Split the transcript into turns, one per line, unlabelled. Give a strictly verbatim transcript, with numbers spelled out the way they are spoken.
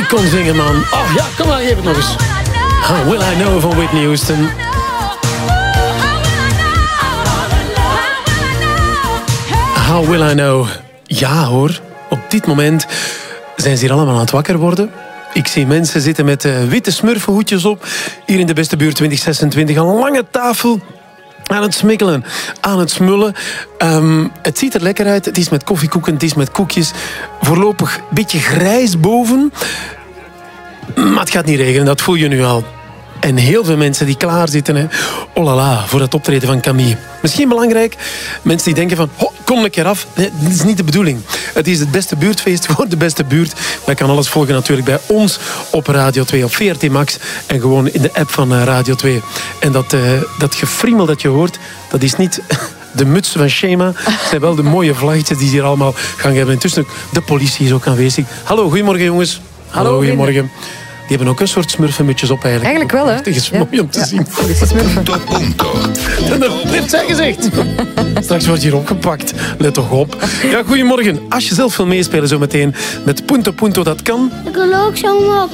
kon zingen, man. Oh ja, kom maar, geef het nog eens. How Will I Know van Whitney Houston. How Will I Know. Ja hoor, op dit moment zijn ze hier allemaal aan het wakker worden. Ik zie mensen zitten met uh, witte smurfenhoedjes op. Hier in de Beste Buurt twintig zesentwintig. Een lange tafel. Aan het smikkelen, aan het smullen. Um, het ziet er lekker uit. Het is met koffiekoeken, het is met koekjes. Voorlopig een beetje grijs boven. Maar het gaat niet regenen, dat voel je nu al. En heel veel mensen die klaar zitten, hè. Oh la la, voor het optreden van Camille. Misschien belangrijk, mensen die denken van... Oh, kom een keer af. Nee, dat is niet de bedoeling. Het is het beste buurtfeest voor de beste buurt. Maar je kan alles volgen natuurlijk bij ons op Radio twee, op V R T Max. En gewoon in de app van Radio twee. En dat, uh, dat gefriemel dat je hoort, dat is niet... de muts van Shema. Het zijn wel de mooie vlaggetjes die ze hier allemaal gaan hebben. Intussen de politie is ook aanwezig. Hallo, goedemorgen jongens. Hallo, Hallo goedemorgen. Die hebben ook een soort smurfenmutjes op eigenlijk.
Eigenlijk wel, hè?
Het is mooi
ja.
om te
ja.
zien.
Punto, punto.
Dat heeft zij gezegd. Straks wordt je hier opgepakt. Let toch op. Ja, goedemorgen. Als je zelf wil meespelen zometeen met Punto Punto, dat kan.
Ik wil ook zo